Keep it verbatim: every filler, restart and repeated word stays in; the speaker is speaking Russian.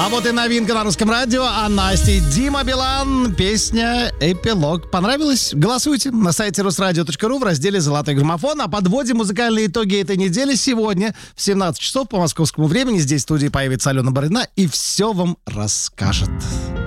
вот и новинка на русском радио. А Насти Дима Билан. Песня «Эпилог». Понравилось? Голосуйте на сайте русрадио точка ру в разделе «Золотой граммофон». А подводим музыкальные итоги этой недели. Сегодня в семнадцать часов по московскому времени здесь в студии появится Алена Бородина и все вам расскажет.